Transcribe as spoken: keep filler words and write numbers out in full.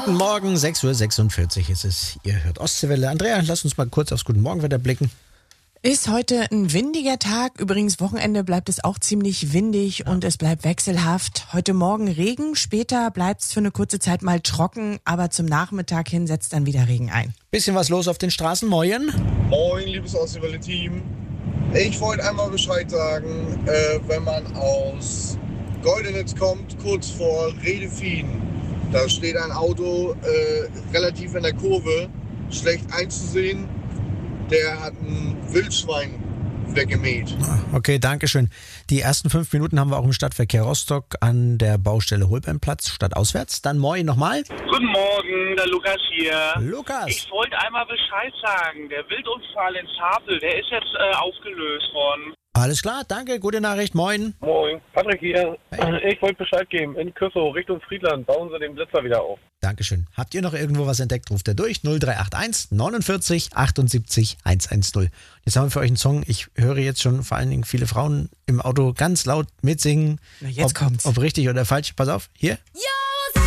Guten Morgen, sechs Uhr sechsundvierzig ist es. Ihr hört Ostseewelle. Andrea, lass uns mal kurz aufs Guten Morgenwetter blicken. Ist heute ein windiger Tag. Übrigens, Wochenende bleibt es auch ziemlich windig ja. und es bleibt wechselhaft. Heute Morgen Regen, später bleibt es für eine kurze Zeit mal trocken, aber zum Nachmittag hin setzt dann wieder Regen ein. Bisschen was los auf den Straßen, moin. Moin, liebes Ostseewelle-Team. Ich wollte einmal Bescheid sagen, äh, wenn man aus Goldenitz kommt, kurz vor Redefien, da steht ein Auto äh, relativ in der Kurve, schlecht einzusehen. Der hat ein Wildschwein weggemäht. Okay, danke schön. Die ersten fünf Minuten haben wir auch im Stadtverkehr Rostock an der Baustelle Holbeinplatz, stadtauswärts. Dann moin nochmal. Guten Morgen, der Lukas hier. Lukas. Ich wollte einmal Bescheid sagen. Der Wildunfall in Zapel, der ist jetzt äh, aufgelöst worden. Alles klar, danke, gute Nachricht, moin. Moin, Patrick hier. Hey. Ich wollte Bescheid geben. In Küssow, Richtung Friedland, bauen sie den Blitzer wieder auf. Dankeschön. Habt ihr noch irgendwo was entdeckt, ruft er durch. null drei acht eins neunundvierzig achtundsiebzig hundertzehn. Jetzt haben wir für euch einen Song. Ich höre jetzt schon vor allen Dingen viele Frauen im Auto ganz laut mitsingen. Na, jetzt ob, kommt's. Ob richtig oder falsch. Pass auf, hier. Ja!